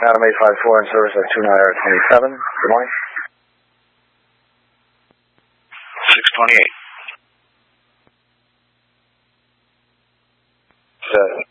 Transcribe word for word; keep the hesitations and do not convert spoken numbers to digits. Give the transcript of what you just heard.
Adam eight five four in service at two nine twenty-seven. Good morning. six twenty-eight. Uh,